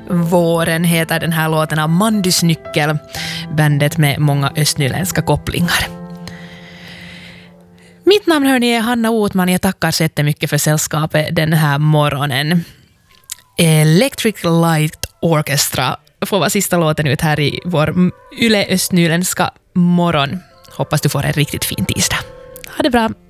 Våren heter den här låten av Mandys Nyckel, bandet med många östnyländska kopplingar. Mitt namn hörni är Hanna Otman. Jag tackar så jättemycket för sällskapet den här morgonen. Electric Light Orchestra får vara sista låten ut här i vår Yle östnyländska morgon. Hoppas du får en riktigt fin tisdag. Ha det bra!